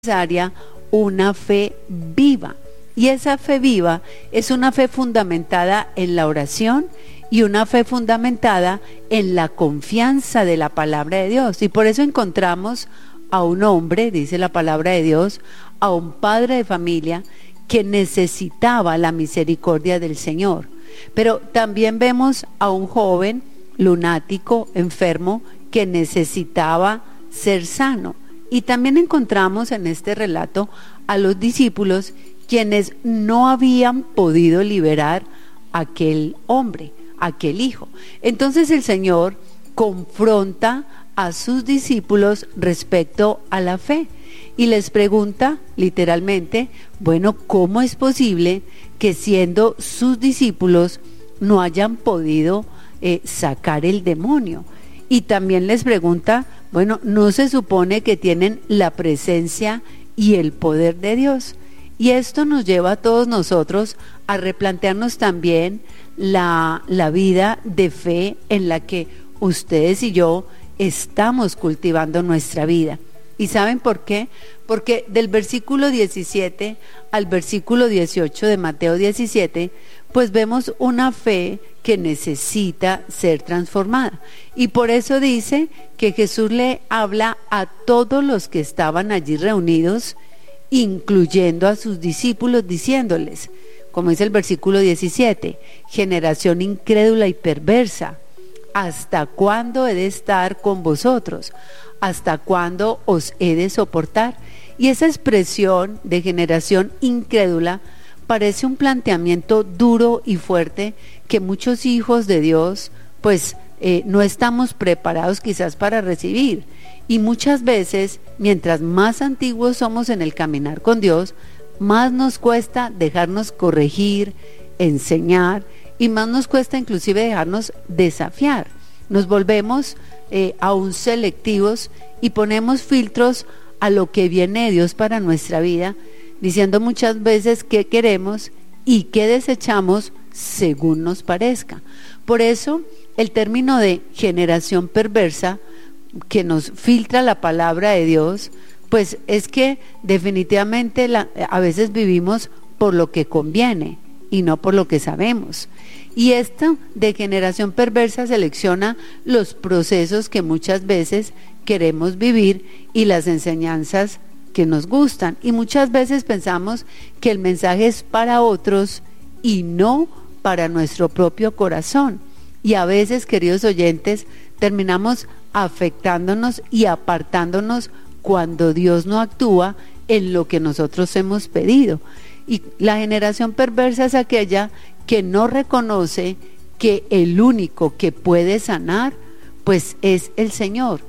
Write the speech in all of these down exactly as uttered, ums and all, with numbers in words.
necesaria una fe viva. Y esa fe viva es una fe fundamentada en la oración y una fe fundamentada en la confianza de la palabra de Dios. Y por eso encontramos a un hombre, dice la palabra de Dios, a un padre de familia que necesitaba la misericordia del Señor. Pero también vemos a un joven lunático, enfermo, que necesitaba ser sano. Y también encontramos en este relato a los discípulos quienes no habían podido liberar a aquel hombre, a aquel hijo. Entonces el Señor confronta a sus discípulos respecto a la fe y les pregunta literalmente, bueno, ¿cómo es posible que siendo sus discípulos no hayan podido eh, sacar el demonio? Y también les pregunta, bueno, ¿no se supone que tienen la presencia y el poder de Dios? Y esto nos lleva a todos nosotros a replantearnos también la, la vida de fe en la que ustedes y yo estamos cultivando nuestra vida. ¿Y saben por qué? Porque del versículo diecisiete al versículo dieciocho de Mateo diecisiete, pues vemos una fe que necesita ser transformada. Y por eso dice que Jesús le habla a todos los que estaban allí reunidos, incluyendo a sus discípulos, diciéndoles, como dice el versículo diecisiete, generación incrédula y perversa, ¿hasta cuándo he de estar con vosotros? ¿Hasta cuándo os he de soportar? Y esa expresión de generación incrédula parece un planteamiento duro y fuerte que muchos hijos de Dios pues eh, no estamos preparados quizás para recibir. Y muchas veces, mientras más antiguos somos en el caminar con Dios, más nos cuesta dejarnos corregir, enseñar, y más nos cuesta inclusive dejarnos desafiar. Nos volvemos eh, aún selectivos y ponemos filtros a lo que viene de Dios para nuestra vida, diciendo muchas veces qué queremos y qué desechamos según nos parezca. Por eso el término de generación perversa que nos filtra la palabra de Dios, pues es que definitivamente la, a veces vivimos por lo que conviene y no por lo que sabemos. Y esta de generación perversa selecciona los procesos que muchas veces queremos vivir y las enseñanzas que nos gustan. Y muchas veces pensamos que el mensaje es para otros y no para nuestro propio corazón. Y a veces, queridos oyentes, terminamos afectándonos y apartándonos cuando Dios no actúa en lo que nosotros hemos pedido. Y la generación perversa es aquella que no reconoce que el único que puede sanar pues es el Señor.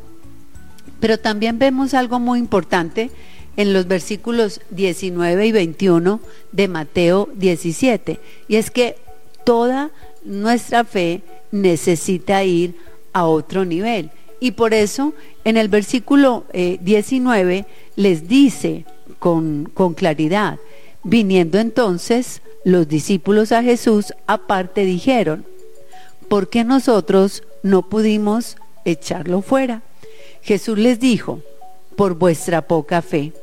Pero también vemos algo muy importante en los versículos diecinueve y veintiuno de Mateo diecisiete, y es que toda nuestra fe necesita ir a otro nivel. Y por eso en el versículo eh, diecinueve les dice con, con claridad, viniendo entonces los discípulos a Jesús aparte dijeron, ¿por qué nosotros no pudimos echarlo fuera? Jesús les dijo, por vuestra poca fe,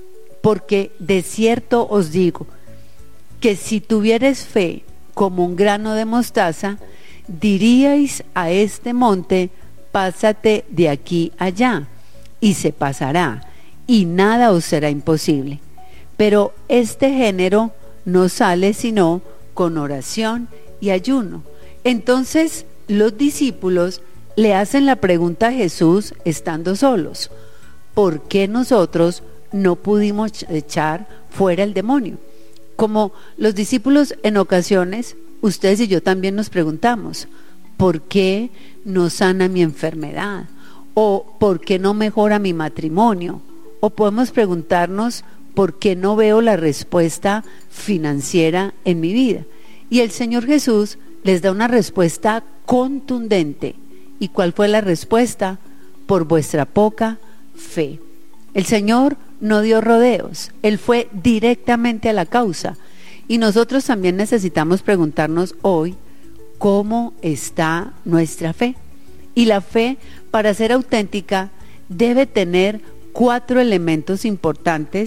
porque de cierto os digo, que si tuvierais fe como un grano de mostaza, diríais a este monte, pásate de aquí allá, y se pasará, y nada os será imposible. Pero este género no sale sino con oración y ayuno. Entonces los discípulos le hacen la pregunta a Jesús estando solos, ¿por qué nosotros no pudimos echar fuera el demonio? Como los discípulos en ocasiones, ustedes y yo también nos preguntamos, ¿por qué no sana mi enfermedad? ¿O por qué no mejora mi matrimonio? O podemos preguntarnos, ¿por qué no veo la respuesta financiera en mi vida? Y el Señor Jesús les da una respuesta contundente. ¿Y cuál fue la respuesta? Por vuestra poca fe. El Señor no dio rodeos, Él fue directamente a la causa. Y nosotros también necesitamos preguntarnos hoy, ¿cómo está nuestra fe? Y la fe, para ser auténtica, debe tener cuatro elementos importantes